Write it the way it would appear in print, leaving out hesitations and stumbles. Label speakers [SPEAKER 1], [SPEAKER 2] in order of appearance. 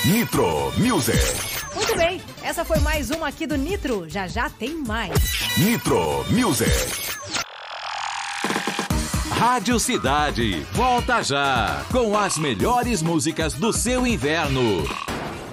[SPEAKER 1] Nitro Music.
[SPEAKER 2] Muito bem, essa foi mais uma aqui do Nitro. Já já tem mais.
[SPEAKER 1] Nitro Music.
[SPEAKER 3] Rádio Cidade, volta já com as melhores músicas do seu inverno.